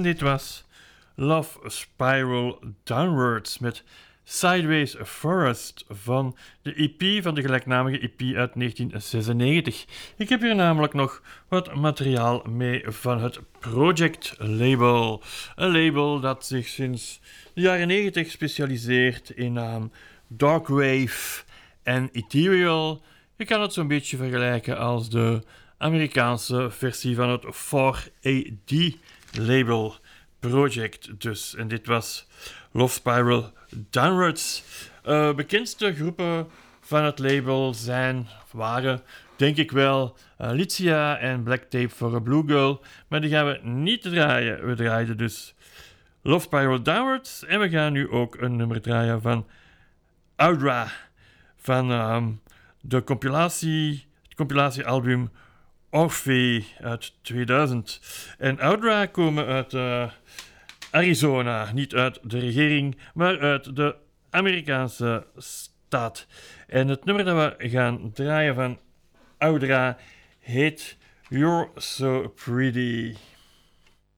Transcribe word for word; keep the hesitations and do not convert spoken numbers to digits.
dit was Love Spiral Downwards met Sideways Forest van de E P, van de gelijknamige E P uit negentien zesennegentig. Ik heb hier namelijk nog wat materiaal mee van het Project label. Een label dat zich sinds de jaren negentig specialiseert in um, darkwave en ethereal. Je kan het zo'n beetje vergelijken als de Amerikaanse versie van het four A D label Project dus. En dit was Love Spiral Downwards. Uh, bekendste groepen van het label zijn, waren, denk ik wel, uh, Lycia en Black Tape for a Blue Girl. Maar die gaan we niet draaien. We draaiden dus Love Spiral Downwards. En we gaan nu ook een nummer draaien van Audra. Van um, de compilatie, het compilatiealbum Orphée uit tweeduizend. En Audra komen uit uh, Arizona. Niet uit de regering, maar uit de Amerikaanse staat. En het nummer dat we gaan draaien van Audra heet You're So Pretty.